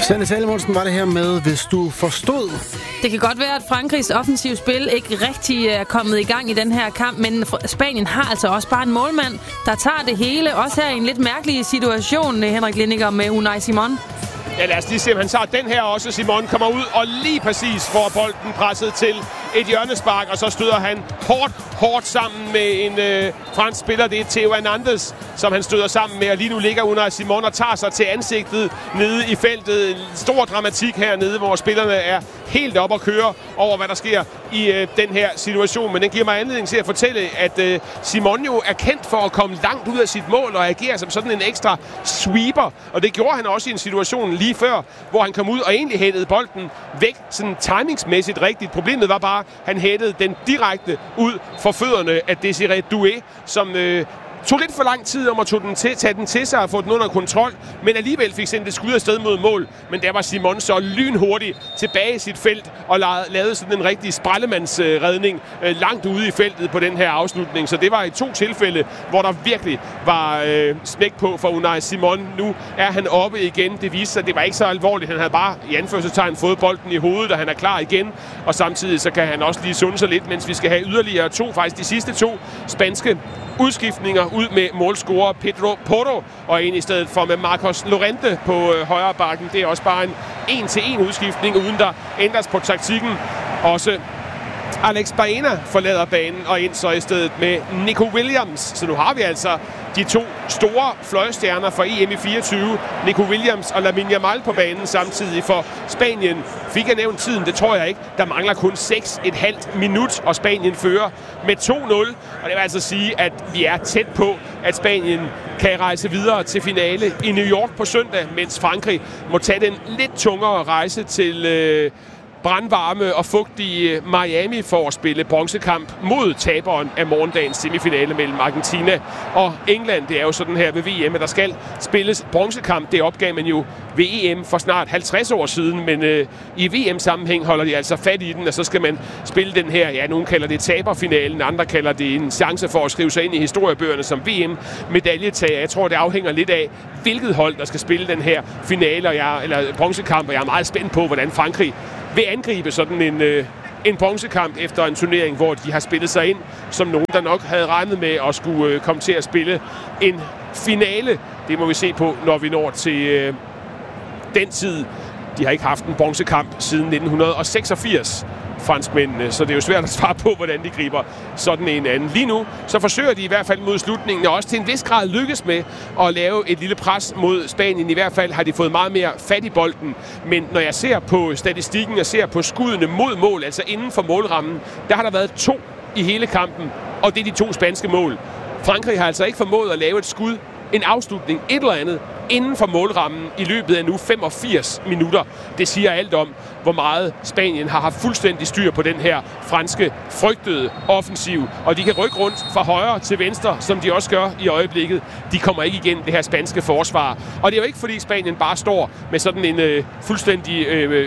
Svend Salomonsen var det her med, hvis du forstod. Det kan godt være, at Frankrigs offensive spil ikke rigtig er kommet i gang i den her kamp, men Spanien har altså også bare en målmand, der tager det hele. Også her i en lidt mærkelig situation, Henrik Lindiger, med Unai Simon. Ja, lad os lige se, om han tager den her også. Simon kommer ud og lige præcis får bolden presset til et hjørnespark, og så støder han hårdt sammen med en fransk spiller. Det er Theo Hernandez, som han støder sammen med, og lige nu ligger Unai Simon og tager sig til ansigtet nede i feltet. En stor dramatik hernede, hvor spillerne er helt op at køre over, hvad der sker i den her situation. Men den giver mig anledning til at fortælle, at Simon jo er kendt for at komme langt ud af sit mål og agere som sådan en ekstra sweeper. Og det gjorde han også i en situation lige før, hvor han kom ud og egentlig hættede bolden væk, sådan timingsmæssigt rigtigt. Problemet var bare, at han hættede den direkte ud for fødderne af Désiré Doué, som tog lidt for lang tid om at tage den til sig og få den under kontrol, men alligevel fik sendt et skud afsted mod mål. Men der var Simon så lynhurtigt tilbage i sit felt og lavede sådan en rigtig sprællemandsredning langt ude i feltet på den her afslutning. Så det var i 2 tilfælde, hvor der virkelig var smæk på for Unai Simon. Nu er han oppe igen. Det viste sig, at det var ikke så alvorligt. Han havde bare i anførselstegn fået bolden i hovedet, og han er klar igen. Og samtidig så kan han også lige sunde sig lidt, mens vi skal have yderligere 2, faktisk de sidste 2 spanske udskiftninger ud med målscorer Pedro Porro og ind i stedet for med Marcos Llorente på højre bakken. Det er også bare en 1-til-1 udskiftning, uden der ændres på taktikken. Også Alex Baena forlader banen og ind så i stedet med Nico Williams. Så nu har vi altså de 2 store fløjstjerner for EM i 24, Nico Williams og Lamine Yamal på banen samtidig for Spanien. Fik jeg nævnt tiden? Det tror jeg ikke. Der mangler kun 6,5 minut, og Spanien fører med 2-0. Og det vil altså sige, at vi er tæt på, at Spanien kan rejse videre til finale i New York på søndag, mens Frankrig må tage den lidt tungere rejse til brandvarme og fugtige Miami for at spille bronzekamp mod taberen af morgendagens semifinale mellem Argentina og England. Det er jo sådan her ved VM, at der skal spilles bronzekamp. Det opgav man jo ved EM for snart 50 år siden, men i VM-sammenhæng holder de altså fat i den, og så skal man spille den her, ja, nogen kalder det taberfinalen, andre kalder det en chance for at skrive sig ind i historiebøgerne som VM-medaljetager. Jeg tror, det afhænger lidt af, hvilket hold, der skal spille den her finale, eller bronzekamp, og jeg er meget spændt på, hvordan Frankrig vil angribe sådan en bronzekamp efter en turnering, hvor de har spillet sig ind som nogen, der nok havde regnet med at skulle komme til at spille en finale. Det må vi se på, når vi når til den tid. De har ikke haft en bronzekamp siden 1986, franskmændene, så det er jo svært at svare på, hvordan de griber sådan en anden. Lige nu, så forsøger de i hvert fald mod slutningen, og også til en vis grad lykkes med at lave et lille pres mod Spanien. I hvert fald har de fået meget mere fat i bolden, men når jeg ser på statistikken og ser på skuddene mod mål, altså inden for målrammen, der har der været 2 i hele kampen, og det er de 2 spanske mål. Frankrig har altså ikke formået at lave et skud, en afslutning, et eller andet, inden for målrammen i løbet af nu 85 minutter. Det siger alt om, hvor meget Spanien har haft fuldstændig styr på den her franske frygtede offensiv. Og de kan rykke rundt fra højre til venstre, som de også gør i øjeblikket. De kommer ikke igen det her spanske forsvar. Og det er jo ikke, fordi Spanien bare står med sådan en fuldstændig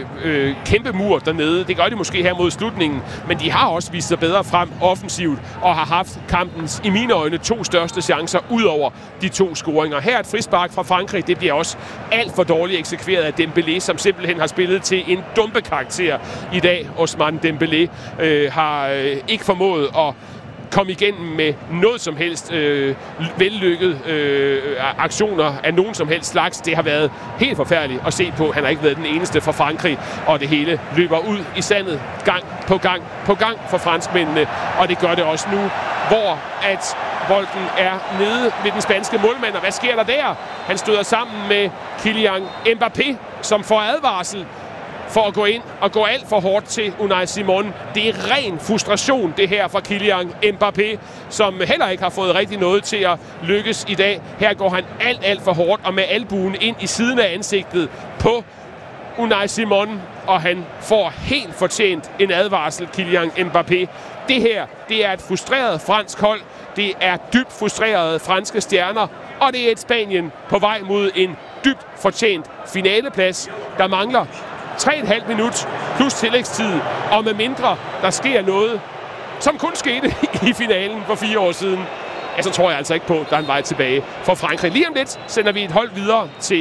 kæmpe mur dernede. Det gør de måske her mod slutningen. Men de har også vist sig bedre frem offensivt og har haft kampens, i mine øjne, 2 største chancer ud over de 2 scoringer. Her et frispark fra Frankrig. Det bliver også alt for dårligt eksekveret af Dembélé, som simpelthen har spillet til en dumpekarakter i dag. Ousmane Dembélé har ikke formået at komme igennem med noget som helst vellykket aktioner af nogen som helst slags. Det har været helt forfærdeligt at se på. Han har ikke været den eneste for Frankrig, og det hele løber ud i sandet gang på gang for franskmændene, og det gør det også nu, hvor at bolden er nede ved den spanske målmand, og hvad sker der der? Han støder sammen med Kylian Mbappé, som får advarsel for at gå ind og gå alt for hårdt til Unai Simon. Det er ren frustration, det her fra Kylian Mbappé, som heller ikke har fået rigtig noget til at lykkes i dag. Her går han alt for hårdt og med albuen ind i siden af ansigtet på Unai Simon, og han får helt fortjent en advarsel, Kylian Mbappé. Det her, det er et frustreret fransk hold. Det er dybt frustrerede franske stjerner, og det er et Spanien på vej mod en dybt fortjent finaleplads. Der mangler 3,5 minut plus tillægstid, og med mindre der sker noget, som kun skete i finalen for 4 år siden, ja, så tror jeg altså ikke på, at der er en vej tilbage for Frankrig. Lige om lidt sender vi et hold videre til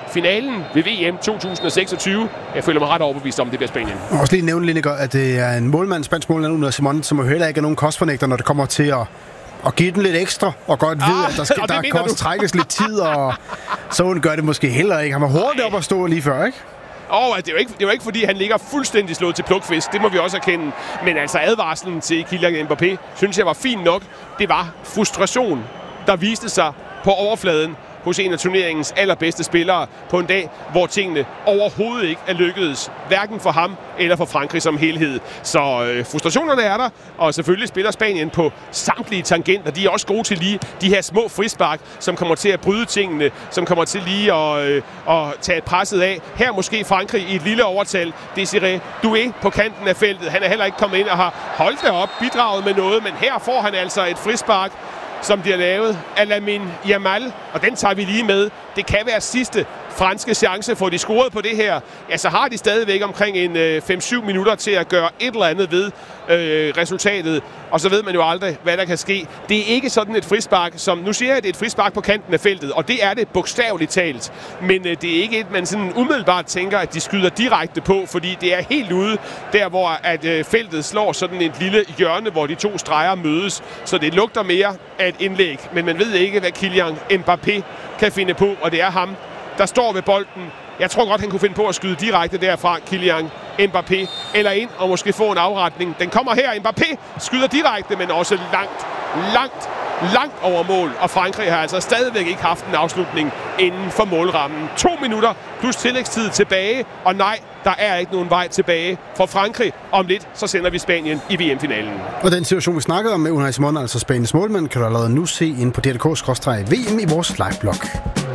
finalen ved VM 2026. Jeg føler mig ret overbevist om, det bliver Spanien. Og også lige nævne, Lineker, at det er en målmand, spansk målmand, Unai Simon, som jo heller ikke er nogen kostfornægter, når det kommer til at give den lidt ekstra, og godt vide, at der kan trækkes lidt tid, og så gør det måske heller ikke. Han var hurtigt op at stå lige før, ikke? Det er jo ikke, fordi han ligger fuldstændig slået til plukfisk. Det må vi også erkende. Men altså advarslen til Kylian Mbappé, synes jeg var fint nok. Det var frustration, der viste sig på overfladen hos en af turneringens allerbedste spillere på en dag, hvor tingene overhovedet ikke er lykkedes, hverken for ham eller for Frankrig som helhed. Så frustrationerne er der, og selvfølgelig spiller Spanien på samtlige tangenter. De er også gode til lige de her små frispark, som kommer til at bryde tingene, som kommer til lige at tage presset af. Her måske Frankrig i et lille overtal. Désiré Doué på kanten af feltet. Han er heller ikke kommet ind og har holdt det op, bidraget med noget, men her får han altså et frispark, som de har lavet af Lamine Yamal, og den tager vi lige med. Det kan være sidste franske chance, for de scorede på det her. Ja, så har de stadigvæk omkring en 5-7 minutter til at gøre et eller andet ved resultatet, og så ved man jo aldrig, hvad der kan ske. Det er ikke sådan et frispark, som nu siger jeg, at det er et frispark på kanten af feltet, og det er det bogstaveligt talt. Men det er ikke et, man sådan umiddelbart tænker, at de skyder direkte på, fordi det er helt ude, der hvor at feltet slår sådan et lille hjørne, hvor de to streger mødes. Så det lugter mere af et indlæg, men man ved ikke, hvad Kylian Mbappé kan finde på, og det er ham, der står ved bolden. Jeg tror godt, han kunne finde på at skyde direkte derfra, Kylian Mbappé, eller ind og måske få en afretning. Den kommer her, Mbappé skyder direkte, men også langt over mål, og Frankrig har altså stadigvæk ikke haft en afslutning inden for målrammen. 2 minutter plus tillægstid tilbage, og nej, der er ikke nogen vej tilbage for Frankrig. Om lidt, så sender vi Spanien i VM-finalen. Og den situation, vi snakkede om med Unai Simon, altså Spaniens målmand, kan du allerede nu se inde på DRK/VM i vores liveblog.